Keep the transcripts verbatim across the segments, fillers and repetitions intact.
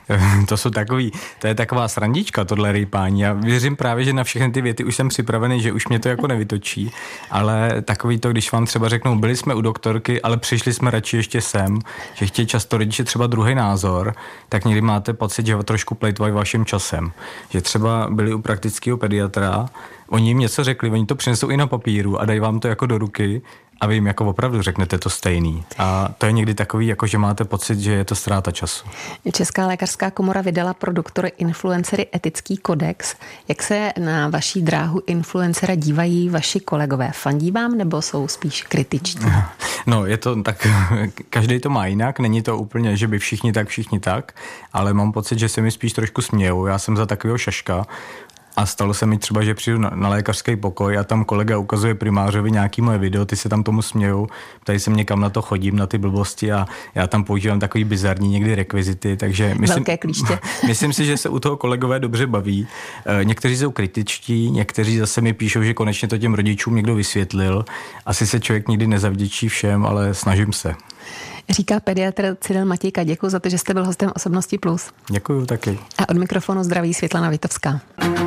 To jsou takový, to je taková srandička, tohle rýpání. Já věřím právě, že na všechny ty věty už jsem připravený, že už mě to jako nevytočí, ale takový to, když vám třeba řeknou, byli jsme u doktorky, ale přišli jsme radši ještě sem, že chtějí často rodiče třeba druhý názor, tak někdy máte pocit, že trošku plejtvají vaším časem. Že třeba byli u praktického pediatra, oni jim něco řekli, oni to přinesou i na papíru a dají vám to jako do ruky a vy jim jako opravdu řeknete to stejný. A to je někdy takový, jako že máte pocit, že je to ztráta času. Česká lékařská komora vydala pro doktory influencery etický kodex. Jak se na vaší dráhu influencera dívají vaši kolegové? Fandí vám nebo jsou spíš kritičtí? No, je to tak, každý to má jinak, není to úplně, že by všichni tak, všichni tak, ale mám pocit, že se mi spíš trošku smějou. Já jsem za takového šaška. A stalo se mi třeba, že přijdu na, na lékařský pokoj a tam kolega ukazuje primářovi nějaký moje video, ty se tam tomu smějou, ptají se mě, kam na to chodím, na ty blbosti a já tam používám takový bizarní někdy rekvizity, takže myslím, velké klíště. Myslím si, že se u toho kolegové dobře baví. Někteří jsou kritičtí, někteří zase mi píšou, že konečně to těm rodičům někdo vysvětlil. Asi se člověk nikdy nezavděčí všem, ale snažím se. Říká pediatr Cyril Matějka. Děkuji za to, že jste byl hostem Osobnosti plus. Děkuji taky. A od mikrofonu zdraví Světlana Vitovská.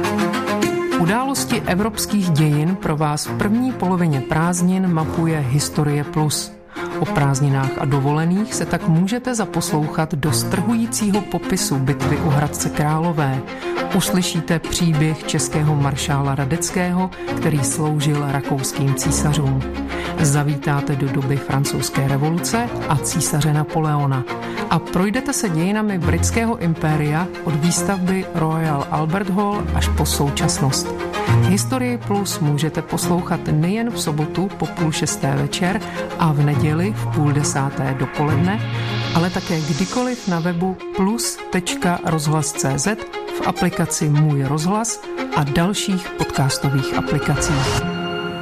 Události evropských dějin pro vás v první polovině prázdnin mapuje Historie plus. O prázdninách a dovolených se tak můžete zaposlouchat do strhujícího popisu bitvy u Hradce Králové. Uslyšíte příběh českého maršála Radeckého, který sloužil rakouským císařům. Zavítáte do doby francouzské revoluce a císaře Napoleona. A projdete se dějinami britského impéria od výstavby Royal Albert Hall až po současnost. Historii plus můžete poslouchat nejen v sobotu po půl šesté večer a v neděli v půl desáté dopoledne, ale také kdykoliv na webu plus tečka rozhlas tečka cé zet, v aplikaci Můj rozhlas a dalších podcastových aplikacích.